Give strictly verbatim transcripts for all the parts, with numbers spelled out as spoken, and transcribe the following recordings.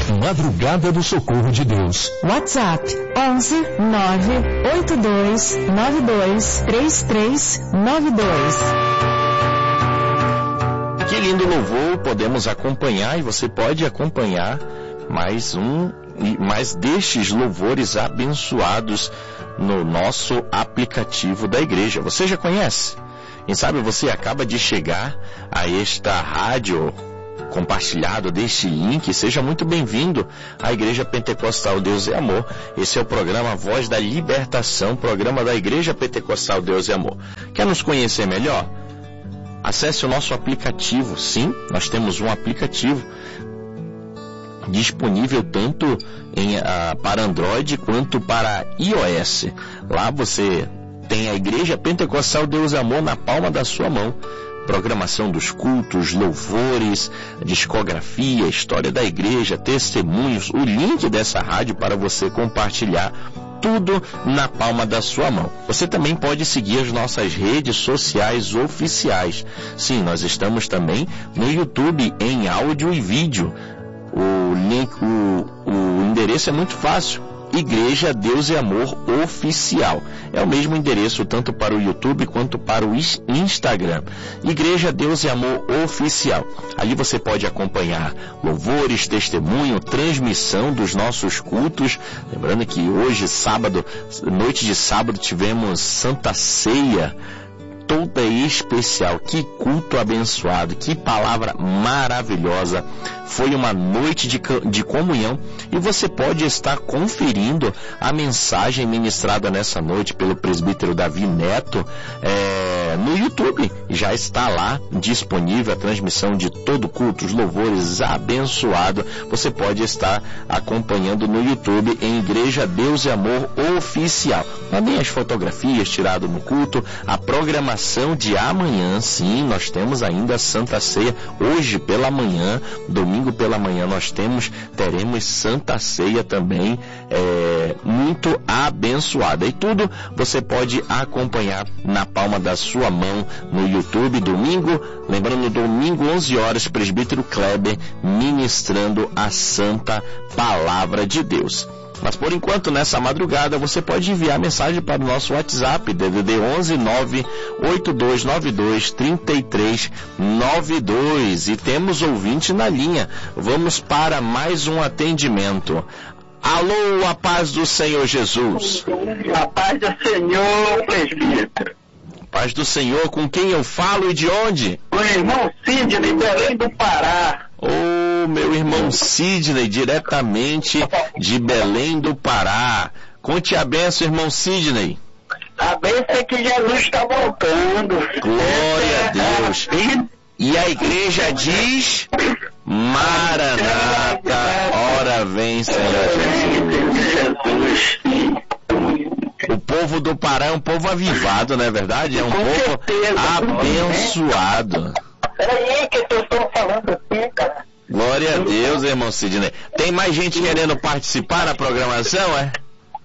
Madrugada do Socorro de Deus. WhatsApp onze nove oito dois nove dois três três nove dois. Que lindo louvor podemos acompanhar, e você pode acompanhar mais um e mais destes louvores abençoados no nosso aplicativo da igreja. Você já conhece? Quem sabe você acaba de chegar a esta rádio compartilhado deste link. Seja muito bem-vindo à Igreja Pentecostal Deus e Amor. Esse é o programa Voz da Libertação, programa da Igreja Pentecostal Deus e Amor. Quer nos conhecer melhor? Acesse o nosso aplicativo. Sim, nós temos um aplicativo disponível tanto em, uh, para Android quanto para iOS. Lá você tem a Igreja Pentecostal Deus e Amor na palma da sua mão. Programação dos cultos, louvores, discografia, história da igreja, testemunhos, o link dessa rádio para você compartilhar, tudo na palma da sua mão. Você também pode seguir as nossas redes sociais oficiais. Sim, nós estamos também no YouTube em áudio e vídeo. O link, o, o endereço é muito fácil. Igreja Deus e Amor Oficial. É o mesmo endereço tanto para o YouTube quanto para o Instagram. Igreja Deus e Amor Oficial. Ali você pode acompanhar louvores, testemunho, transmissão dos nossos cultos. Lembrando que hoje, sábado, noite de sábado, tivemos Santa Ceia. Toda especial, que culto abençoado, que palavra maravilhosa. Foi uma noite de, de comunhão, e você pode estar conferindo a mensagem ministrada nessa noite pelo presbítero Davi Neto é, no YouTube. Já está lá disponível a transmissão de todo o culto, os louvores abençoado. Você pode estar acompanhando no YouTube em Igreja Deus e Amor Oficial. Também as fotografias tiradas no culto, a programação de amanhã. Sim, nós temos ainda a Santa Ceia hoje pela manhã, domingo pela manhã nós temos, teremos Santa Ceia também, é, muito abençoada. E tudo você pode acompanhar na palma da sua mão no YouTube. Domingo, lembrando, domingo onze horas, presbítero Kleber ministrando a Santa Palavra de Deus. Mas por enquanto, nessa madrugada, você pode enviar mensagem para o nosso WhatsApp, D D D onze nove oito dois nove dois três três nove dois. E temos ouvinte na linha. Vamos para mais um atendimento. Alô, a paz do Senhor Jesus. A paz do Senhor, presbítero. Paz do Senhor, com quem eu falo e de onde? O irmão Sidney, Belém do Pará. Ô, meu irmão Sidney, diretamente de Belém do Pará. Conte a benção, irmão Sidney. A benção é que Jesus está voltando. Glória a Deus. E a igreja diz: Maranata, ora vem, Senhor Jesus. O povo do Pará é um povo avivado, não é verdade? É um povo abençoado. Peraí que eu estou falando aqui, cara. Glória a Deus, irmão Sidney. Tem mais gente querendo participar da programação, é?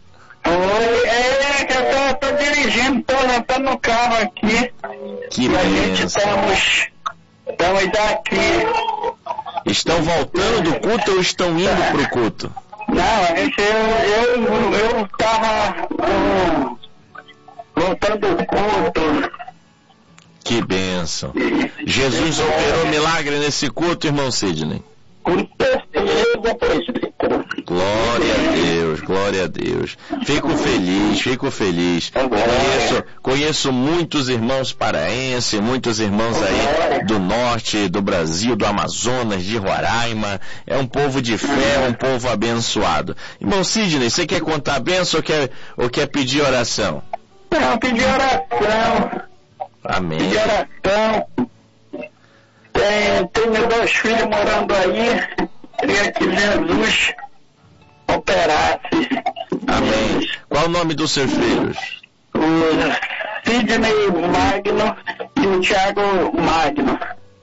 Oi, é que eu tô, tô dirigindo, tô entrando no carro aqui. Que e a gente benção. estamos, estamos aqui. Estão voltando do culto ou estão indo pro culto? Não, a gente, eu, eu, eu tava um, voltando do culto. Que bênção. Jesus operou milagre nesse culto, irmão Sidney. Com certeza, presbítero. Glória a Deus, glória a Deus. Fico feliz, fico feliz. Conheço, conheço muitos irmãos paraenses, muitos irmãos aí do norte do Brasil, do Amazonas, de Roraima. É um povo de fé, um povo abençoado. Irmão Sidney, você quer contar a bênção ou quer, ou quer pedir oração? Não, pedir oração. Amém. Pedir oração. Tem, tem meus dois filhos morando aí. Queria que Jesus operasse. Amém. Qual o nome dos seus filhos? O Sidney Magno e o Thiago Magno.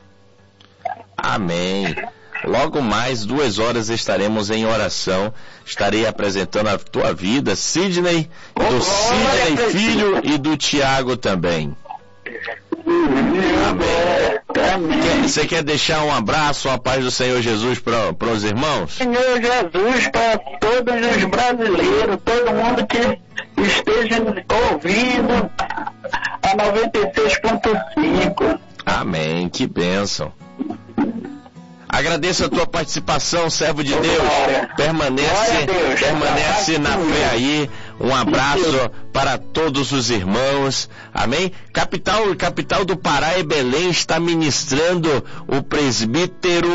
Amém. Logo mais, duas horas, estaremos em oração. Estarei apresentando a tua vida, Sidney, do Sidney filho e do Tiago também. Amém. Quer- Você quer deixar um abraço, a paz do Senhor Jesus para os irmãos? Senhor Jesus, para todos os brasileiros, todo mundo que esteja ouvindo a noventa e seis ponto cinco. Amém, que bênção. Agradeço a tua participação, servo de Deus. Glória. Permanece, Glória a Deus. permanece na fé aí. Um abraço para todos os irmãos. Amém? Capital, capital do Pará e Belém está ministrando o presbítero.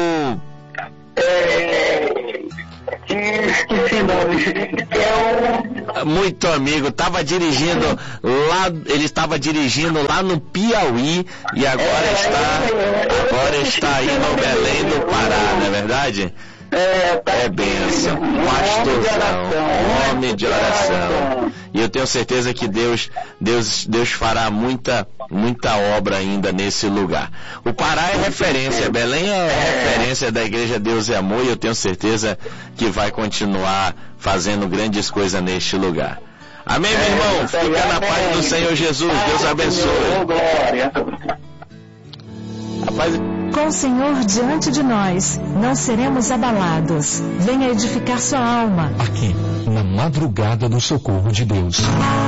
É... Esqueci o nome. É Muito amigo, estava dirigindo lá, ele estava dirigindo lá no Piauí e agora está, agora está aí no Belém do Pará, não é verdade? o... É, tá É bênção, pastorzão, homem de oração. E eu tenho certeza que Deus, Deus, Deus fará muita, muita obra ainda nesse lugar. O Pará é referência, Belém é referência da Igreja Deus e Amor, e eu tenho certeza que vai continuar fazendo grandes coisas neste lugar. Amém, meu irmão? Fica na paz do Senhor Jesus. Deus abençoe. Glória. Rapaz, Com o Senhor diante de nós, não seremos abalados. Venha edificar sua alma. Aqui, na madrugada do socorro de Deus.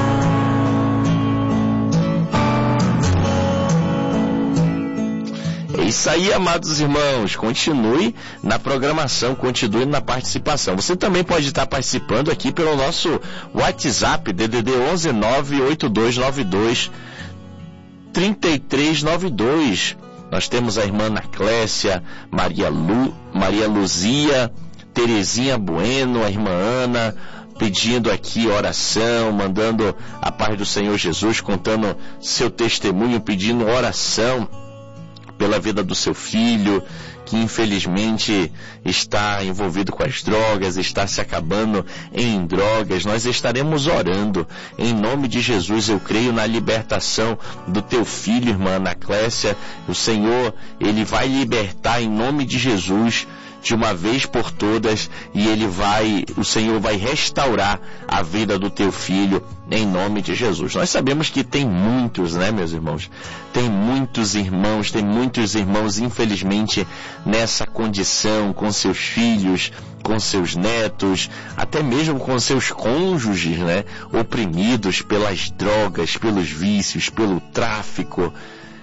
é isso aí, amados irmãos. Continue na programação, continue na participação. Você também pode estar participando aqui pelo nosso WhatsApp, D D D onze nove oito dois nove dois três três nove dois. Nós temos a irmã Anaclécia, Maria, Lu, Maria Luzia, Terezinha Bueno, a irmã Ana, pedindo aqui oração, mandando a paz do Senhor Jesus, contando seu testemunho, pedindo oração pela vida do seu filho, que infelizmente está envolvido com as drogas, está se acabando em drogas. Nós estaremos orando em nome de Jesus. Eu creio na libertação do teu filho, irmã Anaclécia. O Senhor, Ele vai libertar em nome de Jesus de uma vez por todas, e ele vai, o Senhor vai restaurar a vida do teu filho em nome de Jesus. Nós sabemos que tem muitos, né, meus irmãos? Tem muitos irmãos, tem muitos irmãos, infelizmente, nessa condição, com seus filhos, com seus netos, até mesmo com seus cônjuges, né? Oprimidos pelas drogas, pelos vícios, pelo tráfico.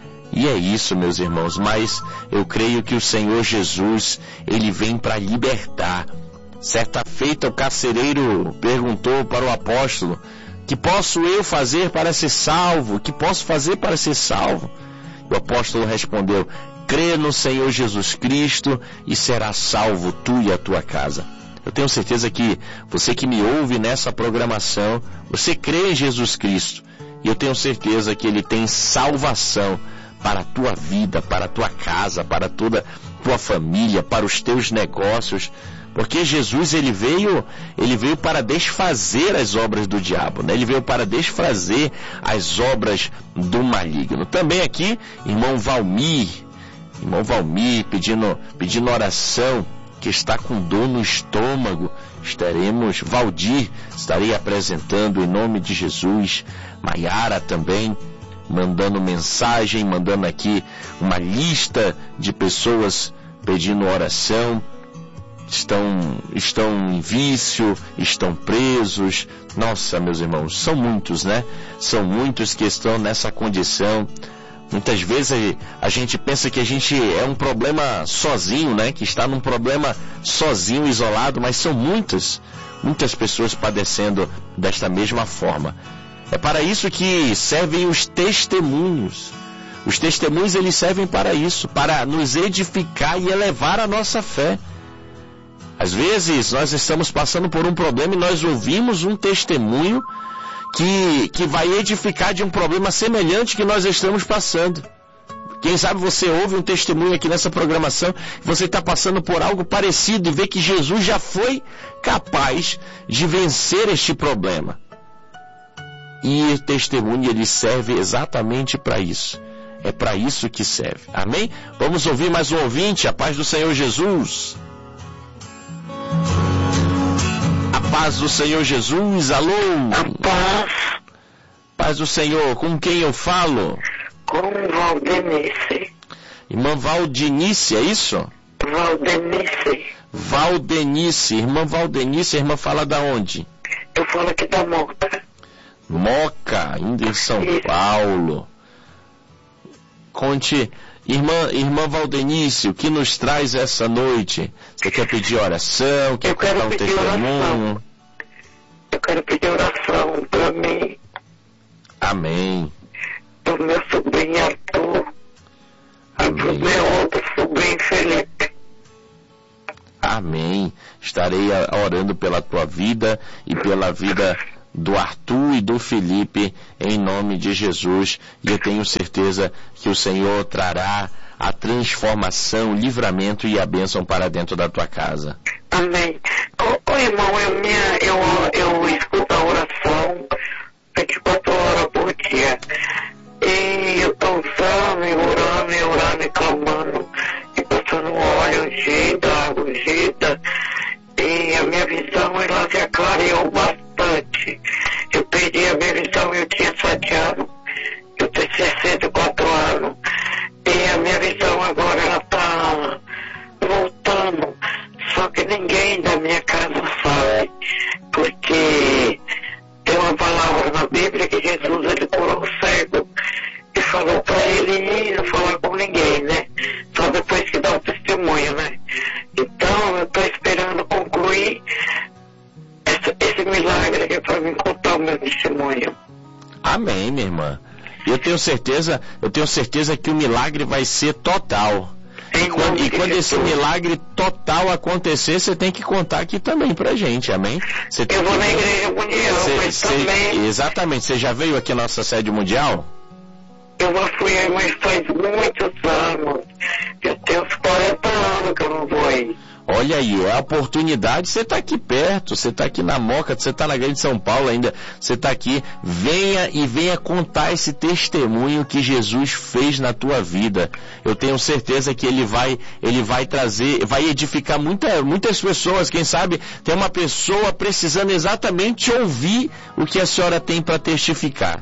E é isso, meus irmãos, mas eu creio que o Senhor Jesus, Ele vem para libertar. Certa feita o carcereiro perguntou para o apóstolo: que posso eu fazer para ser salvo? Que posso fazer para ser salvo? O apóstolo respondeu: crê no Senhor Jesus Cristo e será salvo tu e a tua casa. Eu tenho certeza que você que me ouve nessa programação, você crê em Jesus Cristo, e eu tenho certeza que Ele tem salvação para a tua vida, para a tua casa, para toda a tua família, para os teus negócios, porque Jesus, ele veio, ele veio para desfazer as obras do diabo, né? Ele veio para desfazer as obras do maligno. Também aqui, irmão Valmir, irmão Valmir pedindo, pedindo oração, que está com dor no estômago. Estaremos, Valdir, estarei apresentando em nome de Jesus. Maiara também, mandando mensagem, mandando aqui uma lista de pessoas pedindo oração, estão, estão em vício, estão presos. Nossa, meus irmãos, são muitos, né? São muitos que estão nessa condição. Muitas vezes a gente pensa que a gente é um problema sozinho, né? Que está num problema sozinho, isolado, mas são muitas, muitas pessoas padecendo desta mesma forma. É para isso que servem os testemunhos. Os testemunhos, eles servem para isso, para nos edificar e elevar a nossa fé. Às vezes, nós estamos passando por um problema e nós ouvimos um testemunho que, que vai edificar de um problema semelhante que nós estamos passando. Quem sabe você ouve um testemunho aqui nessa programação, você está passando por algo parecido e vê que Jesus já foi capaz de vencer este problema. E o testemunho, ele serve exatamente para isso. É para isso que serve. Amém? Vamos ouvir mais um ouvinte. A paz do Senhor Jesus. A paz do Senhor Jesus. Alô? A paz. Paz do Senhor. Com quem eu falo? Com Valdenice. Irmã Valdenice, é isso? Valdenice. Valdenice. Irmã Valdenice, a irmã fala da onde? Eu falo aqui da Moca. Moca, ainda em São isso. Paulo. Conte, irmã, irmã Valdenice, o que nos traz essa noite? Você quer pedir oração? Quer contar um testemunho? Oração. Eu quero pedir oração para mim. Amém. Para o meu sobrinho Arthur. E para o meu outro sobrinho Felipe. Amém. Estarei orando pela tua vida e pela vida do Arthur e do Felipe, em nome de Jesus. E eu tenho certeza que o Senhor trará a transformação, o livramento e a bênção para dentro da tua casa. Amém. Ô, ô irmão, eu, minha, eu, eu escuto a oração vinte e quatro horas por dia. E eu estou usando, e orando, e orando, e clamando, e passando óleo ungido, água ungida. E a minha visão, ela se aclareou bastante. Eu perdi a minha visão, eu tinha sete anos. Eu tenho sessenta e quatro anos. E a minha visão agora, ela está voltando. Só que ninguém da minha casa sabe. Porque tem uma palavra na Bíblia que Jesus, ele curou o cego. E falou para ele ir não falar com ninguém, né? Só depois que dá o testemunho, né? Então, eu estou esperando concluir essa, esse milagre aqui para me contar o meu testemunho. Amém, minha irmã. Eu tenho certeza, eu tenho certeza que o milagre vai ser total. E quando, e quando esse milagre total acontecer, você tem que contar aqui também pra gente, amém? Você eu vou que... na Igreja Mundial, cê, mas cê, também... Exatamente, você já veio aqui na nossa sede mundial? Eu já fui aí, mas faz muitos anos. Eu tenho uns quarenta anos que eu não vou aí. Olha aí, é a oportunidade, você está aqui perto, você está aqui na Moca, você está na Grande São Paulo ainda, você está aqui, venha e venha contar esse testemunho que Jesus fez na tua vida. Eu tenho certeza que ele vai, ele vai trazer, vai edificar muita, muitas pessoas, quem sabe tem uma pessoa precisando exatamente ouvir o que a senhora tem para testificar.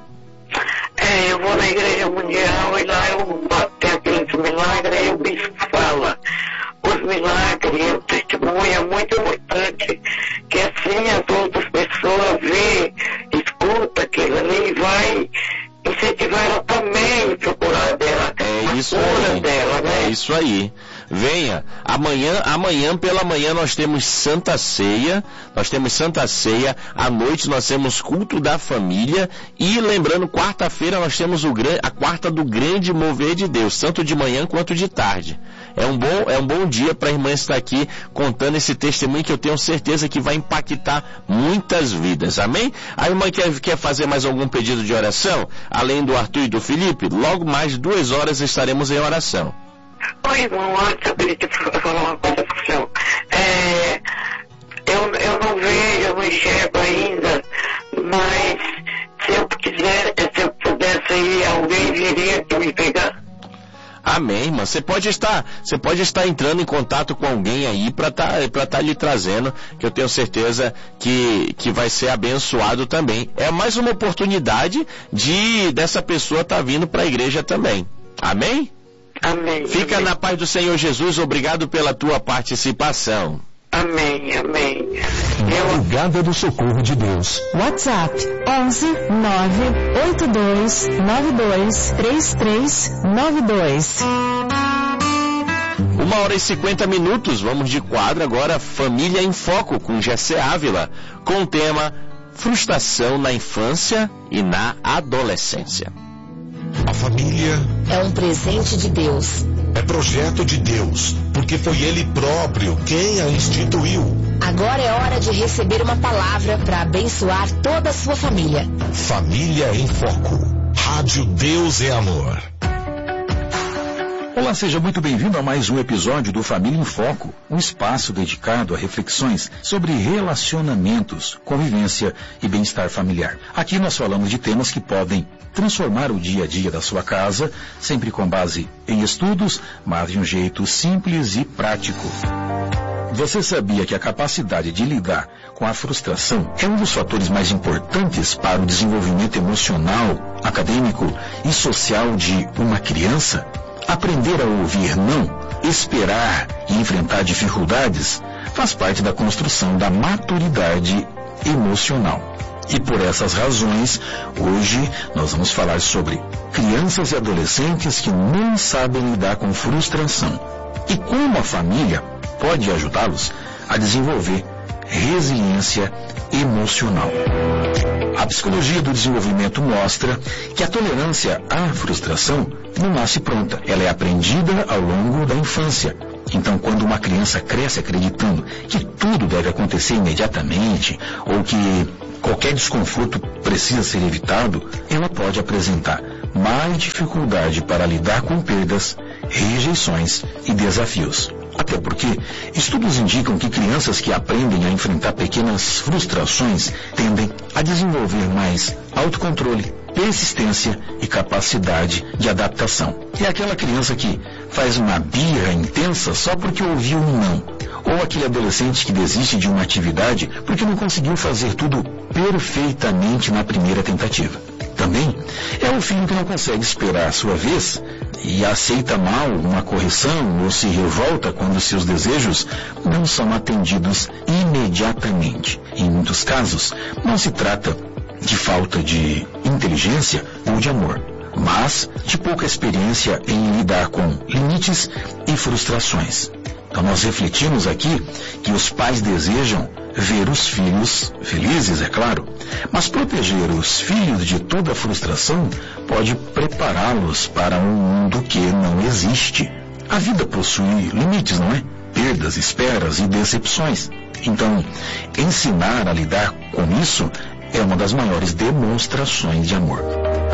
É, eu vou na Igreja Mundial e lá eu bato aqueles milagres e o bispo fala. Os milagres, o testemunho é muito importante, que assim as outras pessoas veem, escuta aquilo ali e vai incentivar ela também a procurar dela. É isso aí, dela, né? É isso aí. Venha, amanhã, amanhã pela manhã nós temos Santa Ceia, nós temos Santa Ceia, à noite nós temos culto da família e lembrando, quarta-feira nós temos o, a quarta do grande mover de Deus, tanto de manhã quanto de tarde. É um bom, é um bom dia para a irmã estar aqui contando esse testemunho que eu tenho certeza que vai impactar muitas vidas, amém? A irmã quer, quer fazer mais algum pedido de oração? Além do Arthur e do Felipe, logo mais duas horas estaremos em oração. Oi, irmão, antes eu queria te falar uma coisa pro senhor. É, eu, eu não vejo, eu não enxergo ainda, mas se eu quiser, se eu pudesse ir, alguém viria aqui me pegar. Amém, irmã. Você pode estar, você pode estar entrando em contato com alguém aí para estar, para estar lhe trazendo, que eu tenho certeza que, que vai ser abençoado também. É mais uma oportunidade de dessa pessoa estar vindo para a igreja também. Amém? Amém. Fica amém. na paz do Senhor Jesus. Obrigado pela tua participação. Amém, amém. Madrugada do Socorro de Deus. WhatsApp onze nove oito dois nove dois três três nove dois. Uma hora e cinquenta minutos. Vamos de quadro agora. Família em Foco com Gessé Ávila, com o tema frustração na infância e na adolescência. A família é um presente de Deus. É projeto de Deus, porque foi Ele próprio quem a instituiu. Agora é hora de receber uma palavra para abençoar toda a sua família. Família em Foco. Rádio Deus é Amor. Olá, seja muito bem-vindo a mais um episódio do Família em Foco, um espaço dedicado a reflexões sobre relacionamentos, convivência e bem-estar familiar. Aqui nós falamos de temas que podem transformar o dia a dia da sua casa, sempre com base em estudos, mas de um jeito simples e prático. Você sabia que a capacidade de lidar com a frustração é um dos fatores mais importantes para o desenvolvimento emocional, acadêmico e social de uma criança. Aprender a ouvir não, esperar e enfrentar dificuldades faz parte da construção da maturidade emocional. E por essas razões, hoje nós vamos falar sobre crianças e adolescentes que não sabem lidar com frustração e como a família pode ajudá-los a desenvolver resiliência emocional. A psicologia do desenvolvimento mostra que a tolerância à frustração não nasce pronta, ela é aprendida ao longo da infância. Então, quando uma criança cresce acreditando que tudo deve acontecer imediatamente ou que qualquer desconforto precisa ser evitado, ela pode apresentar mais dificuldade para lidar com perdas, rejeições e desafios. Até porque estudos indicam que crianças que aprendem a enfrentar pequenas frustrações tendem a desenvolver mais autocontrole, persistência e capacidade de adaptação. É aquela criança que faz uma birra intensa só porque ouviu um não. Ou aquele adolescente que desiste de uma atividade porque não conseguiu fazer tudo perfeitamente na primeira tentativa. Também é o filho que não consegue esperar a sua vez e aceita mal uma correção ou se revolta quando seus desejos não são atendidos imediatamente. Em muitos casos, não se trata de falta de inteligência ou de amor, mas de pouca experiência em lidar com limites e frustrações. Então nós refletimos aqui que os pais desejam ver os filhos felizes, é claro, mas proteger os filhos de toda frustração pode prepará-los para um mundo que não existe. A vida possui limites, não é? Perdas, esperas e decepções. Então, ensinar a lidar com isso é uma das maiores demonstrações de amor.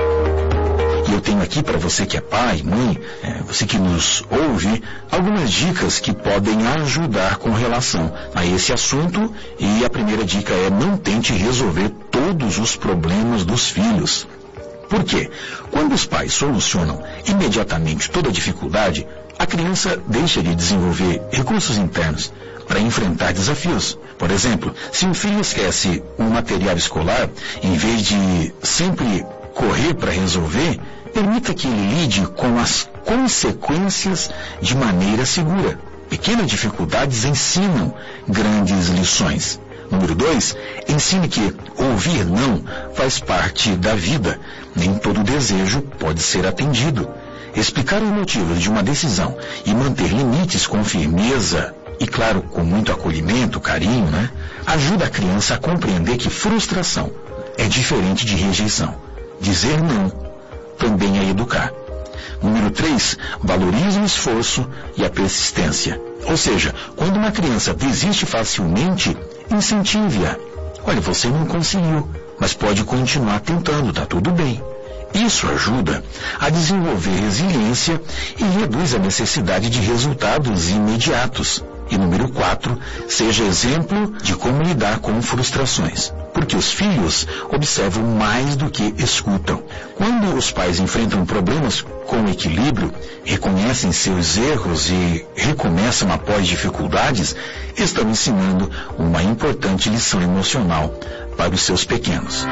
E eu tenho aqui para você que é pai, mãe, é, você que nos ouve, algumas dicas que podem ajudar com relação a esse assunto. E a primeira dica é: não tente resolver todos os problemas dos filhos. Por quê? Quando os pais solucionam imediatamente toda dificuldade, a criança deixa de desenvolver recursos internos para enfrentar desafios. Por exemplo, se um filho esquece um material escolar, em vez de sempre correr para resolver, permita que ele lide com as consequências de maneira segura. Pequenas dificuldades ensinam grandes lições. Número dois, ensine que ouvir não faz parte da vida. Nem todo desejo pode ser atendido. Explicar os motivos de uma decisão e manter limites com firmeza e, claro, com muito acolhimento, carinho, né, ajuda a criança a compreender que frustração é diferente de rejeição. Dizer não também é educar. Número três, valorize o esforço e a persistência. Ou seja, quando uma criança desiste facilmente, incentive-a. Olha, você não conseguiu, mas pode continuar tentando, tá tudo bem. Isso ajuda a desenvolver resiliência e reduz a necessidade de resultados imediatos. E número quatro, seja exemplo de como lidar com frustrações. Porque os filhos observam mais do que escutam. Quando os pais enfrentam problemas com equilíbrio, reconhecem seus erros e recomeçam após dificuldades, estão ensinando uma importante lição emocional para os seus pequenos.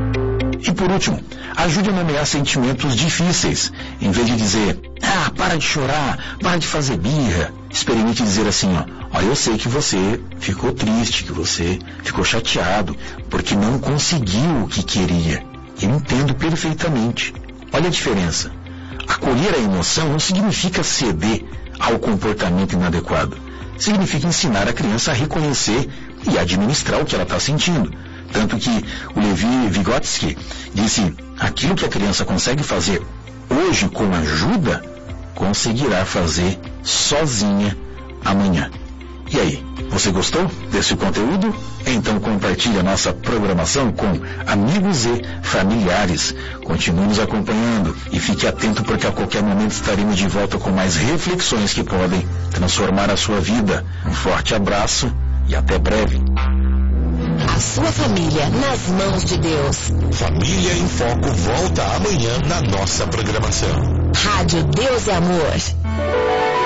E por último, ajude a nomear sentimentos difíceis. Em vez de dizer, ah, para de chorar, para de fazer birra, experimente dizer assim, ó, olha, eu sei que você ficou triste, que você ficou chateado, porque não conseguiu o que queria. Eu entendo perfeitamente. Olha a diferença. Acolher a emoção não significa ceder ao comportamento inadequado. Significa ensinar a criança a reconhecer e administrar o que ela está sentindo. Tanto que o Levi Vygotsky disse, aquilo que a criança consegue fazer hoje com ajuda, conseguirá fazer sozinha amanhã. E aí, você gostou desse conteúdo? Então compartilhe a nossa programação com amigos e familiares. Continue nos acompanhando e fique atento, porque a qualquer momento estaremos de volta com mais reflexões que podem transformar a sua vida. Um forte abraço e até breve. A sua família nas mãos de Deus. Família em Foco volta amanhã na nossa programação. Rádio Deus e Amor.